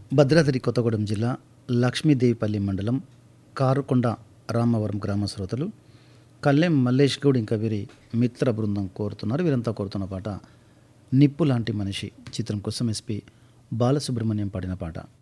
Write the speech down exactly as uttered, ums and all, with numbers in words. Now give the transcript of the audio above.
భద్రాద్రి కొత్తగూడెం జిల్లా లక్ష్మీదేవిపల్లి మండలం కారుకొండ రామవరం గ్రామ శ్రోతలు కల్లెం మల్లేష్ గౌడ్ ఇంకా వీరి మిత్ర బృందం కోరుతున్నారు. వీరంతా కోరుతున్న పాట నిప్పు లాంటి మనిషి చిత్రం కోసం ఎస్పి బాలసుబ్రహ్మణ్యం పాడిన పాట.